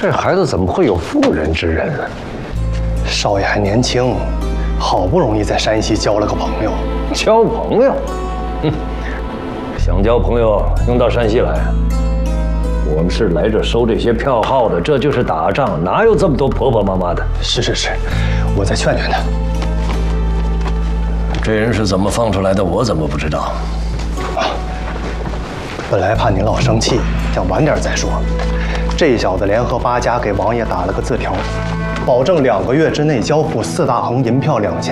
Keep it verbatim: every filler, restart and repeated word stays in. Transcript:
这孩子怎么会有妇人之仁呢？ 少爷还年轻，好不容易在山西交了个朋友。 交朋友？哼，想交朋友用到山西来。我们是来这收这些票号的，这就是打仗，哪有这么多婆婆妈妈的？ 是是是，我再劝劝他。 这人是怎么放出来的，我怎么不知道？ 啊，本来怕您老生气，想晚点再说。这小子联合八家给王爷打了个字条，保证两个月之内交付四大横银票两千